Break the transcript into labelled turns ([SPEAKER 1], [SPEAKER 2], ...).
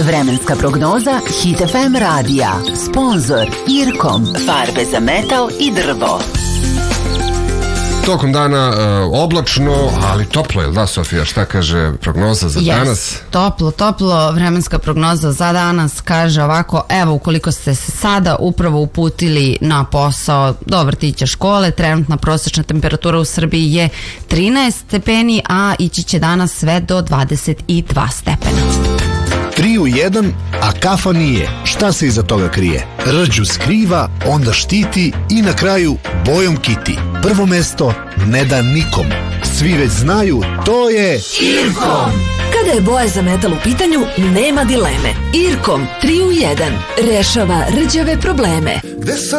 [SPEAKER 1] Vremenska prognoza Hit FM radija. Sponzor Irkom. Farbe za metal i drvo.
[SPEAKER 2] Tokom dana oblačno, ali toplo, je li da, Sofija? Šta kaže prognoza za danas?
[SPEAKER 3] Toplo. Vremenska prognoza za danas kaže ovako: evo, ukoliko ste se sada upravo uputili na posao do vrtića, škole, trenutna prosječna temperatura u Srbiji je 13 stepeni, a ići će danas sve do 22 stepena.
[SPEAKER 4] 3 u 1, a kafa nije. Šta se iza toga krije? Rđu skriva, onda štiti i na kraju bojom kiti. Prvo mesto ne da nikom. Svi već znaju, to je Irkom.
[SPEAKER 5] Kada je boja za metal u pitanju, nema dileme. Irkom 3 u 1 rešava rđave probleme.